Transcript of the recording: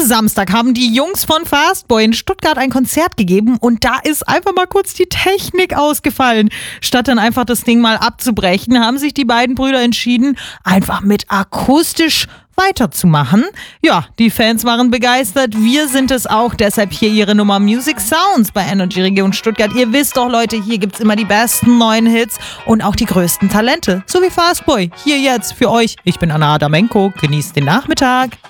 Samstag haben die Jungs von Fastboy in Stuttgart ein Konzert gegeben und da ist einfach mal kurz die Technik ausgefallen. Statt dann einfach das Ding mal abzubrechen, haben sich die beiden Brüder entschieden, einfach mit akustisch weiterzumachen. Ja, die Fans waren begeistert, wir sind es auch, deshalb hier ihre Nummer Music Sounds bei Energy Region Stuttgart. Ihr wisst doch, Leute, hier gibt's immer die besten neuen Hits und auch die größten Talente, so wie Fastboy. Hier jetzt für euch. Ich bin Anna Adamenko, genießt den Nachmittag.